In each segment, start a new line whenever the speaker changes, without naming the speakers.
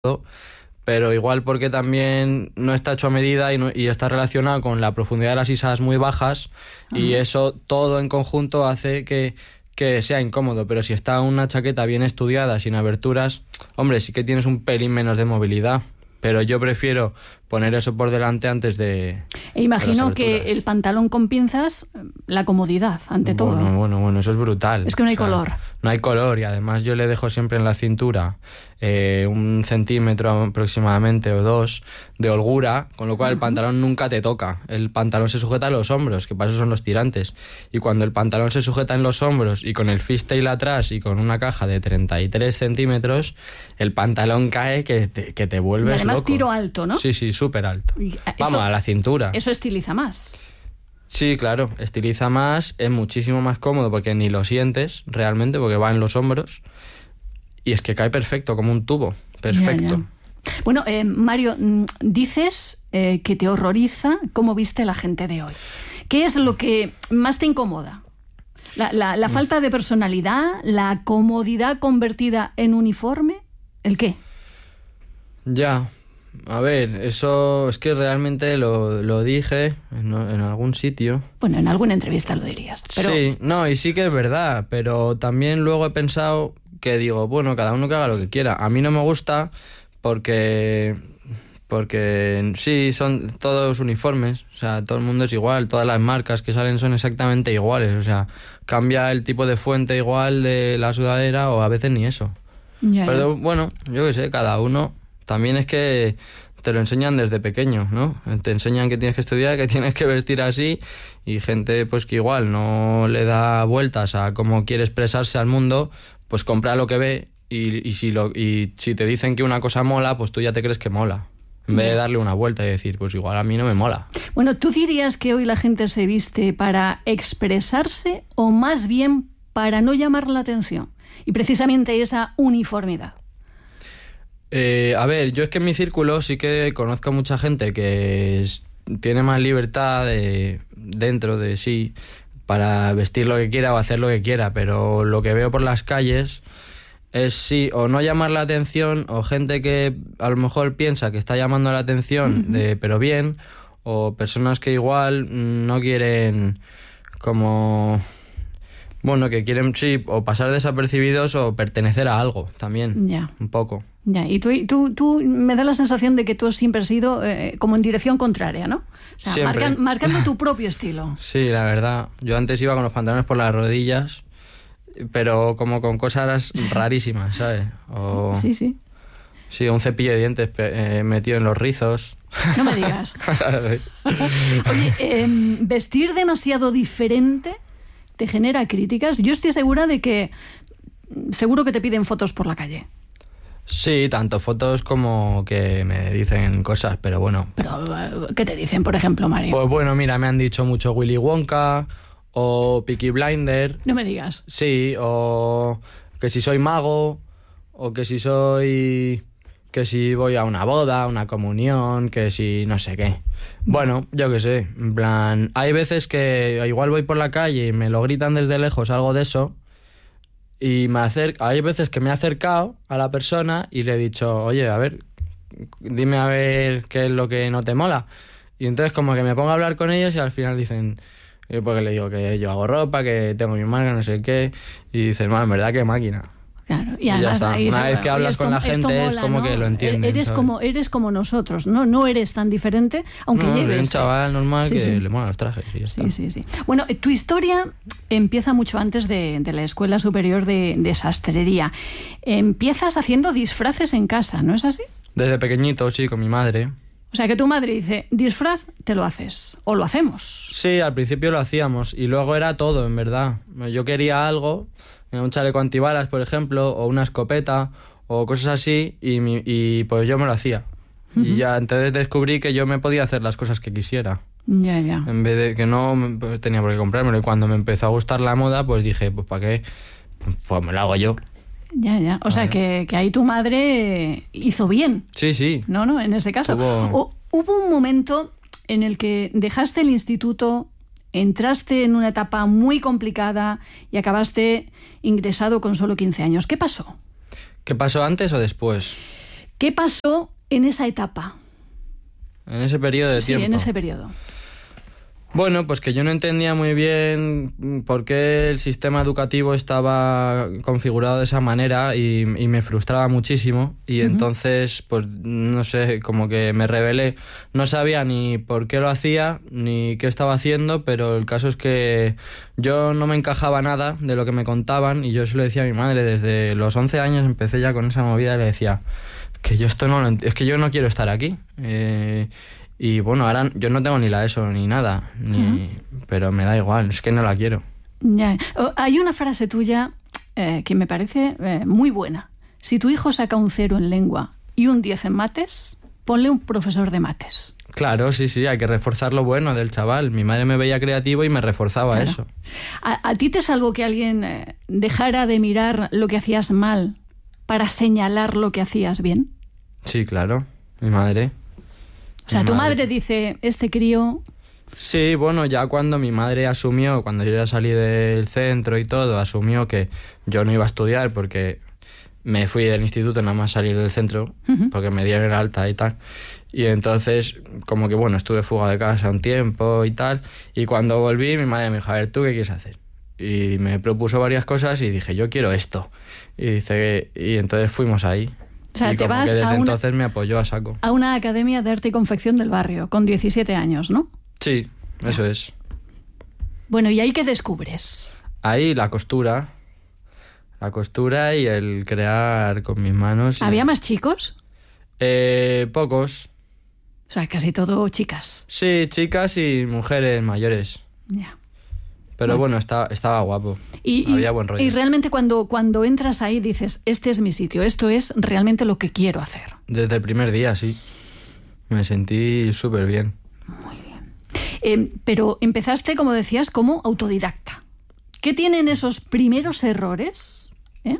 pero igual porque también no está hecho a medida y está relacionado con la profundidad de las sisadas muy bajas. Y eso todo en conjunto hace que sea incómodo, pero si está una chaqueta bien estudiada, sin aberturas, hombre, sí que tienes un pelín menos de movilidad, pero yo prefiero poner eso por delante antes de...
Imagino que el pantalón con pinzas, la comodidad, ante todo.
Bueno, eso es brutal.
Es que no hay color.
No hay color, y además yo le dejo siempre en la cintura 1 centímetro aproximadamente o 2 de holgura, con lo cual el pantalón nunca te toca. El pantalón se sujeta a los hombros, que para eso son los tirantes. Y cuando el pantalón se sujeta en los hombros y con el fishtail atrás y con una caja de 33 centímetros, el pantalón cae que te vuelves loco.
Y además tiro alto, ¿no?
Sí, súper alto. Vamos, a la cintura.
Eso estiliza más.
Sí, claro, estiliza más, es muchísimo más cómodo porque ni lo sientes realmente, porque va en los hombros, y es que cae perfecto, como un tubo, perfecto.
Ya. Bueno, Mario, dices que te horroriza cómo viste la gente de hoy. ¿Qué es lo que más te incomoda? ¿La falta de personalidad? ¿La comodidad convertida en uniforme? ¿El qué?
Ya, a ver, eso es que realmente lo dije en algún sitio.
Bueno, en alguna entrevista lo dirías. Pero... Sí,
y sí que es verdad, pero también luego he pensado que digo, bueno, cada uno que haga lo que quiera. A mí no me gusta porque sí, son todos uniformes, o sea, todo el mundo es igual, todas las marcas que salen son exactamente iguales, o sea, cambia el tipo de fuente igual de la sudadera o a veces ni eso. Pero bueno, yo qué sé, cada uno... También es que te lo enseñan desde pequeño, ¿no? Te enseñan que tienes que estudiar, que tienes que vestir así, y gente pues que igual no le da vueltas a cómo quiere expresarse al mundo, pues compra lo que ve y si te dicen que una cosa mola, pues tú ya te crees que mola. En vez de darle una vuelta y decir, pues igual a mí no me mola.
Bueno, ¿tú dirías que hoy la gente se viste para expresarse o más bien para no llamar la atención? Y precisamente esa uniformidad.
A ver, yo es que en mi círculo sí que conozco a mucha gente que tiene más libertad dentro de sí para vestir lo que quiera o hacer lo que quiera, pero lo que veo por las calles es sí, o no llamar la atención, o gente que a lo mejor piensa que está llamando la atención, pero bien, o personas que igual no quieren como... Bueno, que quieren, sí, o pasar desapercibidos o pertenecer a algo también, un poco.
Ya, y tú me da la sensación de que tú siempre has ido como en dirección contraria, ¿no? O sea, marcando tu propio estilo.
Sí, la verdad. Yo antes iba con los pantalones por las rodillas, pero como con cosas rarísimas, ¿sabes?
Sí.
Sí, un cepillo de dientes metido en los rizos.
No me digas. Oye, vestir demasiado diferente te genera críticas. Yo estoy segura de que seguro que te piden fotos por la calle.
Sí, tanto fotos como que me dicen cosas, pero bueno.
¿Pero qué te dicen, por ejemplo, Mario?
Pues bueno, mira, me han dicho mucho Willy Wonka o Peaky Blinder.
No me digas.
Sí, o que si soy mago, o que si voy a una boda, una comunión, que si no sé qué. Bueno, yo qué sé, en plan, hay veces que igual voy por la calle y me lo gritan desde lejos, algo de eso, y hay veces que me he acercado a la persona y le he dicho, oye, a ver, dime a ver qué es lo que no te mola. Y entonces como que me pongo a hablar con ellos y al final dicen, porque le digo que yo hago ropa, que tengo mi marca, no sé qué, y dicen, bueno, en verdad, qué máquina.
Claro,
y ya está. Una vez que hablas con la gente mola, es como, ¿no? Que lo entienden.
Eres como nosotros, no eres tan diferente, aunque lleves...
un chaval normal le molan los trajes y ya está.
Sí. Bueno, tu historia empieza mucho antes de la Escuela Superior de Sastrería. Empiezas haciendo disfraces en casa, ¿no es así?
Desde pequeñito, sí, con mi madre.
O sea, que tu madre dice, disfraz, te lo haces, o lo hacemos.
Sí, al principio lo hacíamos, y luego era todo, en verdad. Yo quería algo... un chaleco antibalas, por ejemplo, o una escopeta, o cosas así, y pues yo me lo hacía. Y ya entonces descubrí que yo me podía hacer las cosas que quisiera.
Ya.
En vez de que no tenía por qué comprármelo. Y cuando me empezó a gustar la moda, pues dije, pues ¿para qué? Pues me lo hago yo.
Ya. O sea, que ahí tu madre hizo bien.
Sí.
No, en ese caso. Hubo un momento en el que dejaste el instituto... Entraste en una etapa muy complicada y acabaste ingresado con solo 15 años. ¿Qué pasó?
¿Qué pasó antes o después?
¿Qué pasó en esa etapa?
En ese periodo de tiempo.
Sí, en ese periodo.
Bueno, pues que yo no entendía muy bien por qué el sistema educativo estaba configurado de esa manera y me frustraba muchísimo y entonces, pues no sé, como que me rebelé. No sabía ni por qué lo hacía ni qué estaba haciendo, pero el caso es que yo no me encajaba nada de lo que me contaban y yo se lo decía a mi madre. Desde los 11 años empecé ya con esa movida y le decía que yo esto no lo es que yo no quiero estar aquí. Y bueno, ahora yo no tengo ni la ESO ni nada, pero me da igual, es que no la quiero.
Ya. Hay una frase tuya que me parece muy buena. Si tu hijo saca un 0 en lengua y un 10 en mates, ponle un profesor de mates.
Claro, sí, hay que reforzar lo bueno del chaval. Mi madre me veía creativo y me reforzaba eso.
¿A ti te salvó que alguien dejara de mirar lo que hacías mal para señalar lo que hacías bien?
Sí, claro, mi madre.
O sea, tu madre dice, este crío...
Sí, bueno, ya cuando mi madre asumió, cuando yo ya salí del centro y todo, asumió que yo no iba a estudiar porque me fui del instituto nada más salir del centro, porque me dieron el alta y tal. Y entonces, como que bueno, estuve fugado de casa un tiempo y tal. Y cuando volví, mi madre me dijo, a ver, ¿tú qué quieres hacer? Y me propuso varias cosas y dije, yo quiero esto. Y entonces fuimos ahí.
O sea,
y
te
como
vas
que desde
a
entonces me apoyó a saco.
A una academia de arte y confección del barrio, con 17 años, ¿no?
Sí, eso es.
Bueno, ¿y ahí qué descubres?
Ahí la costura y el crear con mis manos.
¿Había más chicos?
Pocos.
O sea, casi todo chicas.
Sí, chicas y mujeres mayores.
Ya.
Pero bueno, estaba guapo. Había buen rollo.
Y realmente cuando entras ahí dices, este es mi sitio, esto es realmente lo que quiero hacer.
Desde el primer día, sí. Me sentí súper bien.
Muy bien. Pero empezaste, como decías, como autodidacta. ¿Qué tienen esos primeros errores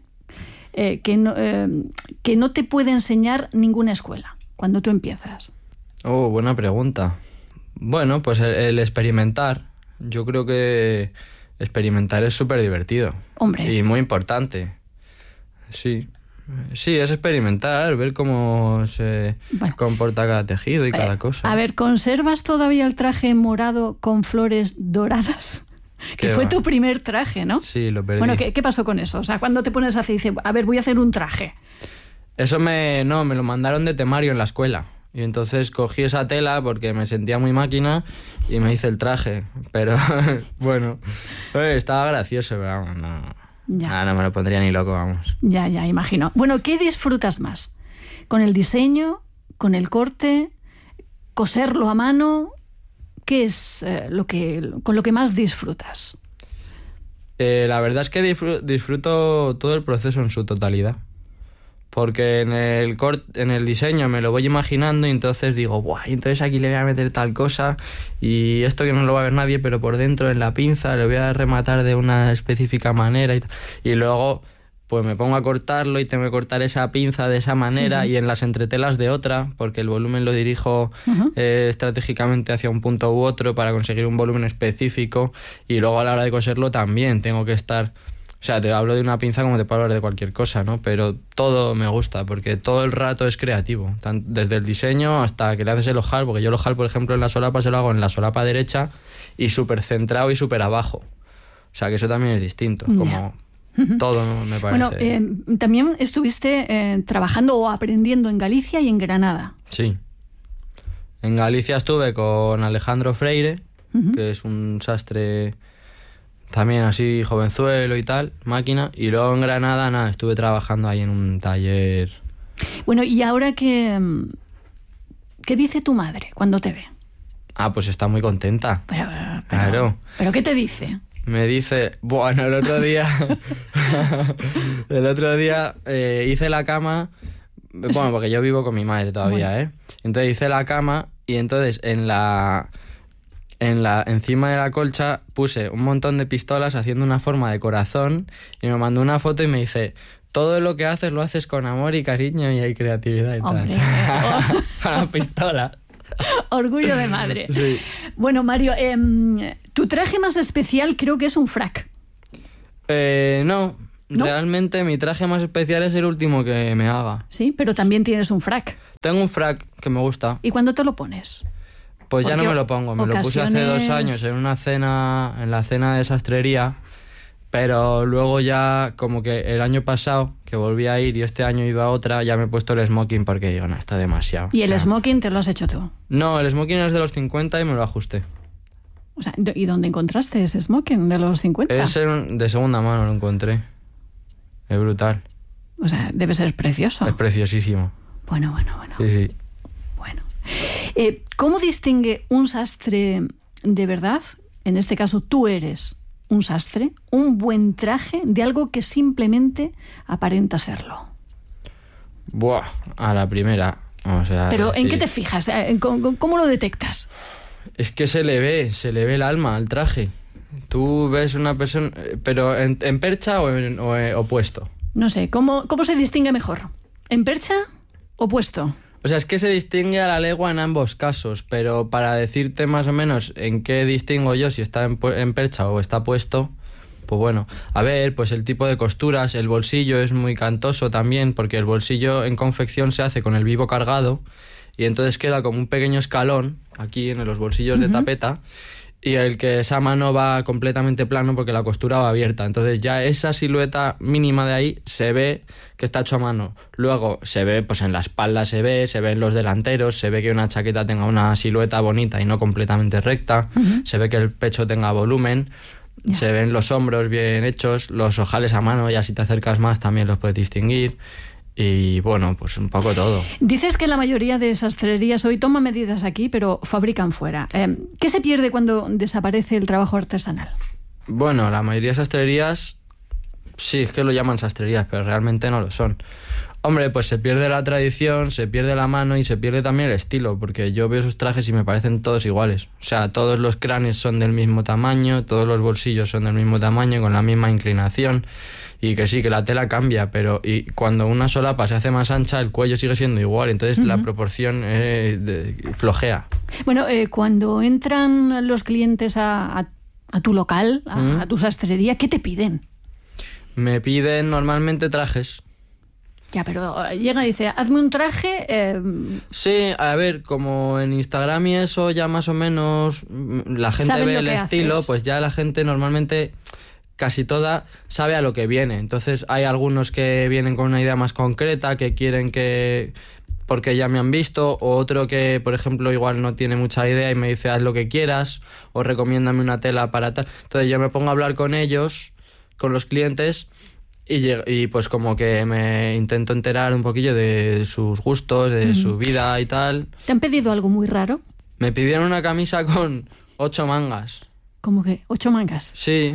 que no te puede enseñar ninguna escuela cuando tú empiezas?
Oh, buena pregunta. Bueno, pues el experimentar. Yo creo que experimentar es súper divertido.
Hombre.
Y muy importante. Sí. Sí, es experimentar, ver cómo se comporta cada tejido y cada cosa.
A ver, ¿conservas todavía el traje morado con flores doradas? Que fue tu primer traje, ¿no?
Sí, lo perdí.
Bueno, ¿qué pasó con eso? O sea, ¿cuándo te pones a hacer y dices, a ver, voy a hacer un traje?
Eso me lo mandaron de temario en la escuela. Y entonces cogí esa tela porque me sentía muy máquina y me hice el traje. Pero bueno, estaba gracioso, pero vamos, no me lo pondría ni loco, vamos.
Ya, imagino. Bueno, ¿qué disfrutas más? ¿Con el diseño? ¿Con el corte? ¿Coserlo a mano? ¿Qué es con lo que más disfrutas?
La verdad es que disfruto todo el proceso en su totalidad. Porque en el diseño me lo voy imaginando y entonces digo, ¡buah! Entonces aquí le voy a meter tal cosa y esto que no lo va a ver nadie, pero por dentro en la pinza le voy a rematar de una específica manera y luego pues me pongo a cortarlo y tengo que cortar esa pinza de esa manera y en las entretelas de otra, porque el volumen lo dirijo estratégicamente hacia un punto u otro para conseguir un volumen específico y luego a la hora de coserlo también tengo que estar... O sea, te hablo de una pinza como te puedo hablar de cualquier cosa, ¿no? Pero todo me gusta, porque todo el rato es creativo. Desde el diseño hasta que le haces el ojal, porque yo el ojal, por ejemplo, en la solapa se lo hago en la solapa derecha y súper centrado y súper abajo. O sea, que eso también es distinto, como todo, ¿no? Me parece.
Bueno, también estuviste trabajando o aprendiendo en Galicia y en Granada.
Sí. En Galicia estuve con Alejandro Freire, que es un sastre... También así jovenzuelo y tal, máquina. Y luego en Granada, estuve trabajando ahí en un taller.
Bueno, ¿y ahora qué dice tu madre cuando te ve?
Pues está muy contenta. Claro.
¿Pero qué te dice?
Me dice, bueno, el otro día hice la cama, bueno, porque yo vivo con mi madre todavía, bueno. Entonces hice la cama y entonces encima de la colcha puse un montón de pistolas haciendo una forma de corazón y me mandó una foto y me dice, todo lo que haces lo haces con amor y cariño y hay creatividad y
Hombre,
tal. Con las pistolas.
Orgullo de madre.
Sí.
Bueno, Mario, tu traje más especial creo que es un frac.
No,
¿no?
Realmente mi traje más especial es el último que me haga.
Sí, pero también tienes un frac.
Tengo un frac que me gusta.
¿Y cuándo te lo pones?
Pues ya
Porque
no me lo pongo. Me lo puse hace 2 años en una cena, en la cena de sastrería. Pero luego ya, como que el año pasado, que volví a ir y este año he ido a otra, ya me he puesto el smoking porque digo, no, está demasiado.
¿Y el smoking te lo has hecho tú?
No, el smoking es de los 50 y me lo ajusté.
O sea, ¿y dónde encontraste ese smoking de los 50?
Es de segunda mano, lo encontré. Es brutal.
O sea, debe ser precioso.
Es preciosísimo.
Bueno.
Sí, sí.
Bueno. ¿Cómo distingue un sastre de verdad? En este caso, tú eres un sastre, un buen traje de algo que simplemente aparenta serlo.
Buah, a la primera. O sea,
Pero ¿en
sí.
qué te fijas? ¿Cómo lo detectas?
Es que se le ve el alma al traje. Tú ves una persona, pero en percha o puesto.
No sé, ¿cómo se distingue mejor? ¿En percha o puesto?
O sea, es que se distingue a la legua en ambos casos, pero para decirte más o menos en qué distingo yo si está en percha o está puesto, pues bueno, a ver, pues el tipo de costuras, el bolsillo es muy cantoso también, porque el bolsillo en confección se hace con el vivo cargado y entonces queda como un pequeño escalón aquí en los bolsillos de tapeta, y el que esa mano va completamente plano porque la costura va abierta. Entonces ya esa silueta mínima de ahí se ve que está hecho a mano. Luego se ve, pues en la espalda se ve en los delanteros, se ve que una chaqueta tenga una silueta bonita y no completamente recta, se ve que el pecho tenga volumen, se ven los hombros bien hechos, los ojales a mano, ya si te acercas más también los puedes distinguir. Y bueno, pues un poco todo.
Dices que la mayoría de sastrerías hoy toman medidas aquí, pero fabrican fuera. ¿Qué se pierde cuando desaparece el trabajo artesanal?
Bueno, la mayoría de sastrerías, sí, es que lo llaman sastrerías, pero realmente no lo son. Hombre, pues se pierde la tradición, se pierde la mano y se pierde también el estilo, porque yo veo esos trajes y me parecen todos iguales. O sea, todos los cráneos son del mismo tamaño, todos los bolsillos son del mismo tamaño, con la misma inclinación. Y que sí, que la tela cambia, pero y cuando una solapa se hace más ancha, el cuello sigue siendo igual, entonces la proporción flojea.
Bueno, cuando entran los clientes a tu local, a tu sastrería, ¿qué te piden?
Me piden normalmente trajes.
Ya, pero llega y dice, hazme un traje...
Sí, a ver, como en Instagram y eso ya más o menos la gente ve el estilo,
haces.
Pues ya la gente normalmente... Casi toda sabe a lo que viene. Entonces hay algunos que vienen con una idea más concreta, que quieren que... porque ya me han visto, o otro que, por ejemplo, igual no tiene mucha idea y me dice haz lo que quieras, o recomiéndame una tela para tal. Entonces yo me pongo a hablar con ellos, con los clientes, y pues como que me intento enterar un poquillo de sus gustos, de su vida y tal.
¿Te han pedido algo muy raro?
Me pidieron una camisa con 8 mangas.
¿Cómo que? ¿8 mangas?
Sí.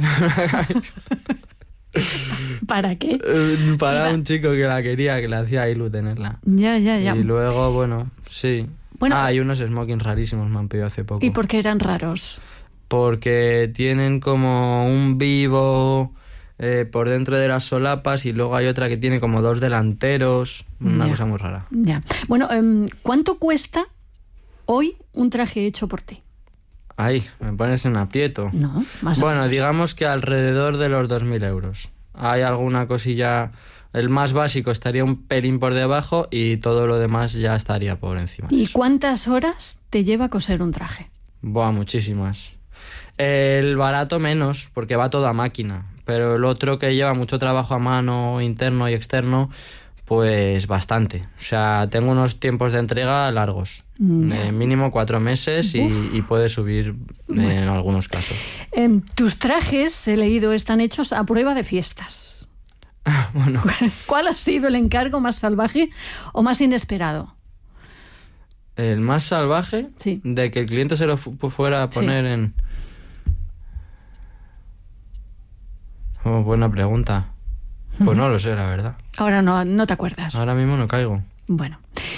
¿Para qué?
Para un chico que la quería, que le hacía ilu tenerla.
Ya.
Y luego, bueno, sí.
Bueno,
hay unos smokings rarísimos me han pedido hace poco.
¿Y por qué eran raros?
Porque tienen como un vivo por dentro de las solapas y luego hay otra que tiene como 2 delanteros. Una cosa muy rara.
Ya. Bueno, ¿cuánto cuesta hoy un traje hecho por ti?
Ay, me pones en aprieto.
No, más o
Bueno,
menos.
digamos que alrededor de los 2.000 euros. Hay alguna cosilla... El más básico estaría un pelín por debajo y todo lo demás ya estaría por encima.
¿Y cuántas horas te lleva coser un traje?
Buah, muchísimas. El barato menos, porque va toda máquina. Pero el otro que lleva mucho trabajo a mano, interno y externo, pues bastante. O sea, tengo unos tiempos de entrega largos. Mínimo 4 meses y puede subir en algunos casos.
Tus trajes, he leído, están hechos a prueba de fiestas.
Bueno.
¿Cuál ha sido el encargo más salvaje o más inesperado?
El más salvaje,
Sí.
De que el cliente se lo fuera a poner en... Oh, buena pregunta. Pues no lo sé, la verdad.
Ahora no te acuerdas.
Ahora mismo no caigo.
Bueno.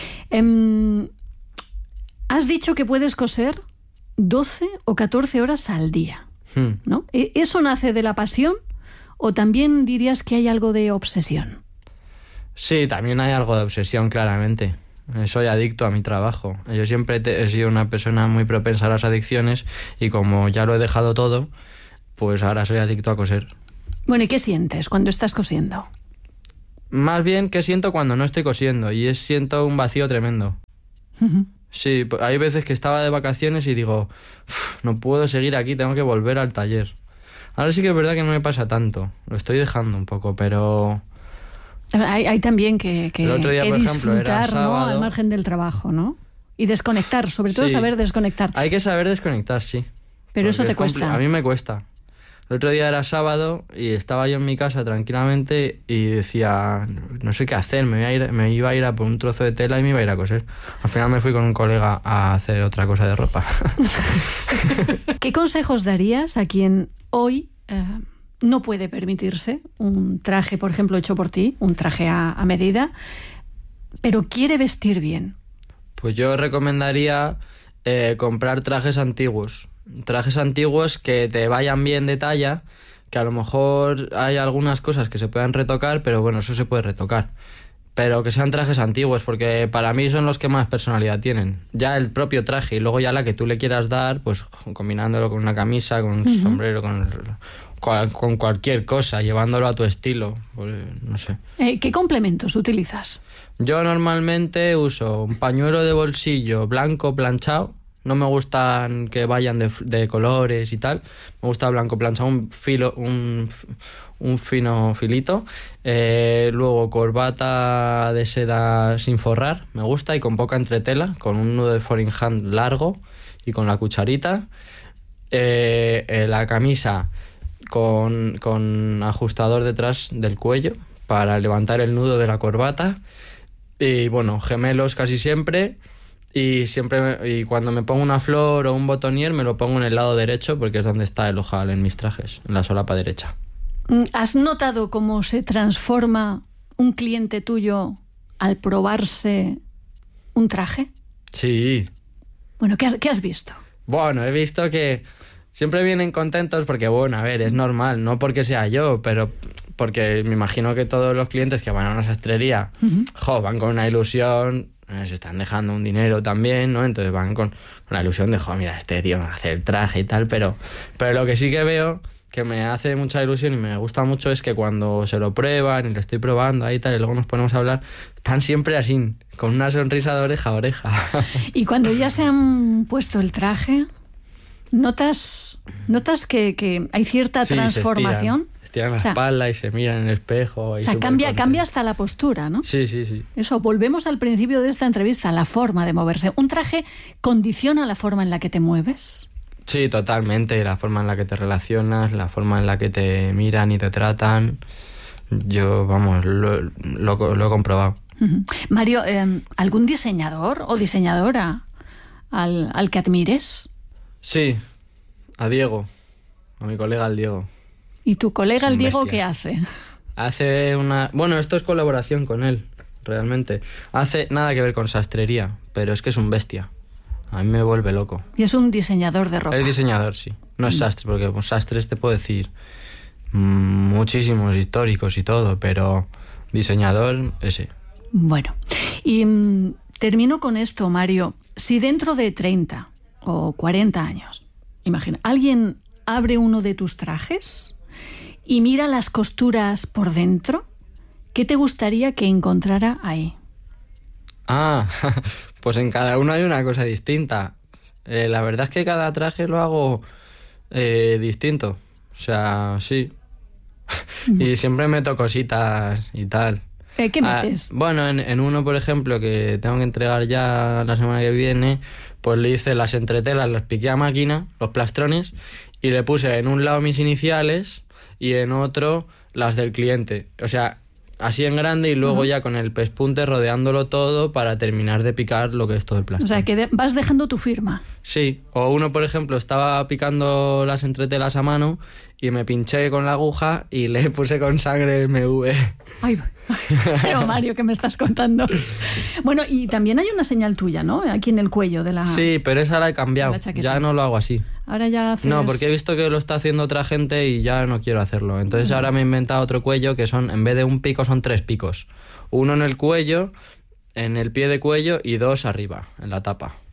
Has dicho que puedes coser 12 o 14 horas al día, ¿no? ¿Eso nace de la pasión o también dirías que hay algo de obsesión?
Sí, también hay algo de obsesión, claramente. Soy adicto a mi trabajo. Yo siempre he sido una persona muy propensa a las adicciones y como ya lo he dejado todo, pues ahora soy adicto a coser.
Bueno, ¿y qué sientes cuando estás cosiendo?
Más bien, ¿qué siento cuando no estoy cosiendo? Siento un vacío tremendo. Sí, hay veces que estaba de vacaciones y digo, no puedo seguir aquí, tengo que volver al taller. Ahora sí que es verdad que no me pasa tanto, lo estoy dejando un poco, pero...
Hay también que
el otro día, por ejemplo, era
disfrutar,
sábado,
¿no? Al margen del trabajo, ¿no? Y desconectar, sobre todo
sí,
saber desconectar.
Hay que saber desconectar, sí.
Pero eso
Porque
te cuesta.
A mí me cuesta. El otro día era sábado y estaba yo en mi casa tranquilamente y decía, no sé qué hacer, me iba a ir a por un trozo de tela y me iba a ir a coser. Al final me fui con un colega a hacer otra cosa de ropa.
¿Qué consejos darías a quien hoy no puede permitirse un traje, por ejemplo, hecho por ti, un traje a medida, pero quiere vestir bien?
Pues yo recomendaría comprar trajes antiguos. Trajes antiguos que te vayan bien de talla, que a lo mejor hay algunas cosas que se puedan retocar, pero bueno, eso se puede retocar. Pero que sean trajes antiguos, porque para mí son los que más personalidad tienen. Ya el propio traje y luego ya la que tú le quieras dar, pues combinándolo con una camisa, con un sombrero, con cualquier cosa, llevándolo a tu estilo, pues, no sé.
¿Qué complementos utilizas?
Yo normalmente uso un pañuelo de bolsillo blanco planchado. No me gustan que vayan de colores y tal. Me gusta blanco planchado, un fino filito. Luego corbata de seda sin forrar, me gusta, y con poca entretela, con un nudo de four in hand largo y con la cucharita. La camisa con ajustador detrás del cuello para levantar el nudo de la corbata. Y bueno, gemelos casi siempre. Y cuando me pongo una flor o un botonier me lo pongo en el lado derecho porque es donde está el ojal en mis trajes, en la solapa derecha.
¿Has notado cómo se transforma un cliente tuyo al probarse un traje?
Sí.
Bueno, ¿qué has visto?
Bueno, he visto que siempre vienen contentos porque, bueno, a ver, es normal, no porque sea yo, pero porque me imagino que todos los clientes que van a una sastrería, van con una ilusión, se están dejando un dinero también, ¿no? Entonces van con la ilusión de, mira, este tío me hace el traje y tal, pero lo que sí que veo que me hace mucha ilusión y me gusta mucho es que cuando se lo prueban y lo estoy probando ahí y tal, y luego nos ponemos a hablar, están siempre así, con una sonrisa de oreja a oreja.
Y cuando ya se han puesto el traje, ¿notas que hay cierta transformación?
Estiran la espalda y se miran en el espejo.
O sea, cambia hasta la postura, ¿no?
Sí, sí, sí.
Eso, volvemos al principio de esta entrevista, la forma de moverse. ¿Un traje condiciona la forma en la que te mueves?
Sí, totalmente. La forma en la que te relacionas, la forma en la que te miran y te tratan. Yo, lo he comprobado.
Mario, ¿algún diseñador o diseñadora al que admires?
Sí, a Diego, a mi colega el Diego.
¿Y tu colega el Diego
bestia.
qué hace?
Hace una... Bueno, esto es colaboración con él, realmente. Hace nada que ver con sastrería, pero es que es un bestia. A mí me vuelve loco.
Y es un diseñador de ropa.
Es diseñador, sí. No es sastre, porque con sastres te puedo decir muchísimos históricos y todo, pero diseñador, ese.
Bueno, y termino con esto, Mario. Si dentro de 30 o 40 años, imagina, alguien abre uno de tus trajes y mira las costuras por dentro, ¿qué te gustaría que encontrara ahí?
Pues en cada uno hay una cosa distinta. La verdad es que cada traje lo hago distinto. O sea, sí. Y siempre meto cositas y tal.
¿Qué metes?
Bueno, en uno, por ejemplo, que tengo que entregar ya la semana que viene, pues le hice las entretelas, las piqué a máquina, los plastrones, y le puse en un lado mis iniciales y en otro las del cliente. O sea, así en grande y luego ya con el pespunte rodeándolo todo para terminar de picar lo que es todo el plastrón.
O sea, que vas dejando tu firma.
Sí, o uno, por ejemplo, estaba picando las entretelas a mano y me pinché con la aguja y le puse con sangre MV.
Ay, pero Mario, ¿qué me estás contando? Bueno, y también hay una señal tuya, ¿no? Aquí en el cuello de la...
Sí, pero esa la he cambiado. Ya no lo hago así.
Ahora ya haces...
No, porque he visto que lo está haciendo otra gente y ya no quiero hacerlo. Entonces ahora me he inventado otro cuello que son, en vez de un pico, son 3 picos. Uno en el cuello, en el pie de cuello y 2 arriba, en la tapa.